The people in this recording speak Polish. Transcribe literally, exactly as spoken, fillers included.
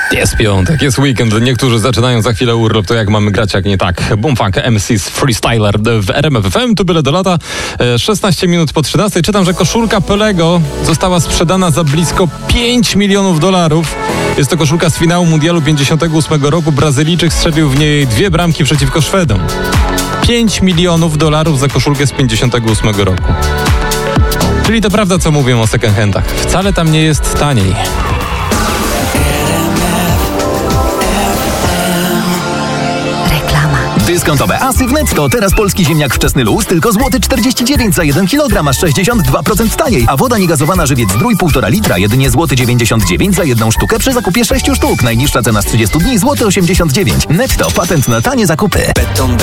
Jest piątek, jest weekend, niektórzy zaczynają za chwilę urlop, to jak mamy grać, jak nie tak. Boomfunk M C's Freestyler w R M F F M, tu byle do lata, szesnaście minut po trzynastej. Czytam, że koszulka Pelego została sprzedana za blisko pięć milionów dolarów. Jest to koszulka z finału Mundialu pięćdziesiątego ósmego roku. Brazylijczyk strzelił w niej dwie bramki przeciwko Szwedom. pięć milionów dolarów za koszulkę z pięćdziesiątego ósmego roku. Czyli to prawda, co mówią o second handach. Wcale tam nie jest taniej. Dyskontowe asy w Netto. Teraz polski ziemniak wczesny luz tylko złoty czterdzieści dziewięć za jeden kilogram, aż sześćdziesiąt dwa procent taniej. A woda niegazowana żywiec Zdrój półtora litra, jedynie złoty dziewięćdziesiąt dziewięć za jedną sztukę przy zakupie sześciu sztuk. Najniższa cena z trzydziestu dni złoty osiemdziesiąt dziewięć. Netto, patent na tanie zakupy. Beton